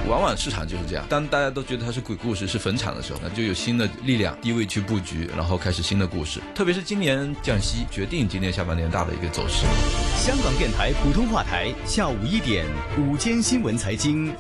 往往市场就是这样，当大家都觉得它是鬼故事是坟场的时候，那就有新的力量低位去布局，然后开始新的故事，特别是今年降息决定今年下半年大的一个走势。 香港电台普通话台下午1点午间新闻财经